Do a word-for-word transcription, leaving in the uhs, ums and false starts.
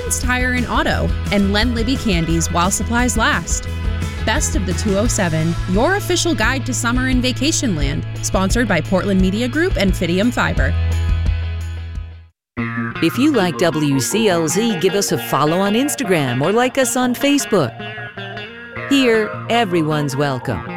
Evans Tire and Auto, and Len Libby Candies while supplies last. Best of the two oh seven, your official guide to summer in Vacationland, sponsored by Portland Media Group and Fidium Fiber. If you like W C L Z, give us a follow on Instagram or like us on Facebook. Here, everyone's welcome.